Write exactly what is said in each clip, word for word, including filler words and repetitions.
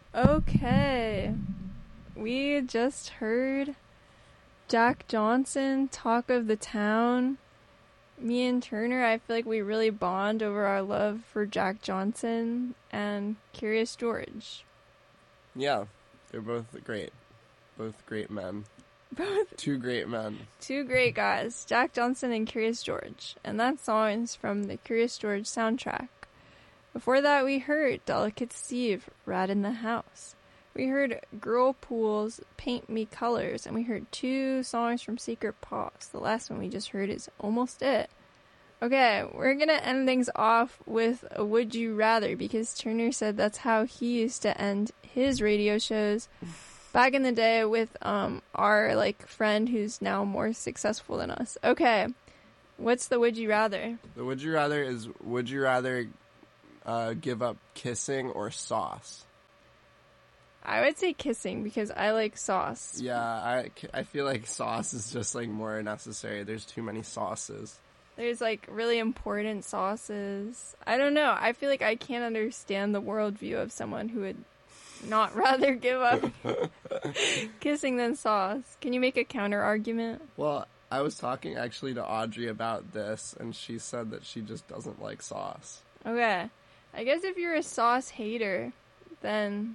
Okay. We just heard Jack Johnson, Talk of the Town. Me and Turner, I feel like we really bond over our love for Jack Johnson and Curious George. Yeah, they're both great. Both great men. Both Two great men. Two great guys, Jack Johnson and Curious George. And that song is from the Curious George soundtrack. Before that, we heard Delicate Steve, Rat in the House. We heard Girl Pool's Paint Me Colors, and we heard two songs from Secret Paws. The last one we just heard is Almost It. Okay, we're gonna end things off with a Would You Rather, because Turner said that's how he used to end his radio shows back in the day with um our like friend who's now more successful than us. Okay, what's the Would You Rather? The Would You Rather is, would you rather uh, give up kissing or sauce? I would say kissing because I like sauce. Yeah, I, I feel like sauce is just like more necessary. There's too many sauces. There's like really important sauces. I don't know. I feel like I can't understand the worldview of someone who would not rather give up kissing than sauce. Can you make a counter argument? Well, I was talking actually to Audrey about this, and she said that she just doesn't like sauce. Okay. I guess if you're a sauce hater, then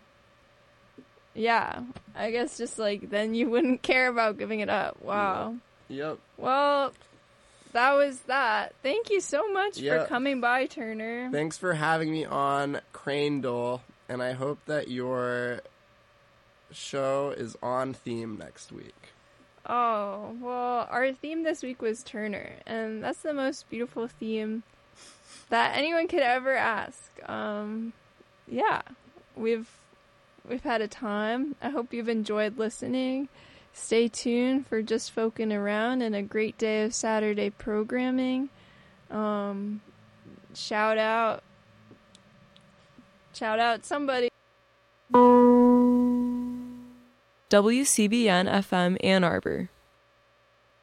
yeah, I guess just like then you wouldn't care about giving it up. Wow. Yep. Well, that was that. Thank you so much yep. for coming by, Turner. Thanks for having me on Crandall, and I hope that your show is on theme next week. Oh, well, our theme this week was Turner, and that's the most beautiful theme that anyone could ever ask. Um, yeah, we've we've had a time. I hope you've enjoyed listening. Stay tuned for Just Folkin' Around and a great day of Saturday programming. Um, shout out, shout out somebody. W C B N F M Ann Arbor.